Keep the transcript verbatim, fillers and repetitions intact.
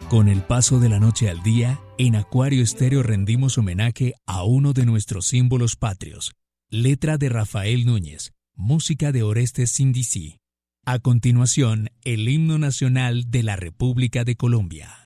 Con el paso de la noche al día, en Acuario Estéreo rendimos homenaje a uno de nuestros símbolos patrios. Letra de Rafael Núñez, música de Orestes Sindisi. A continuación, el himno nacional de la República de Colombia.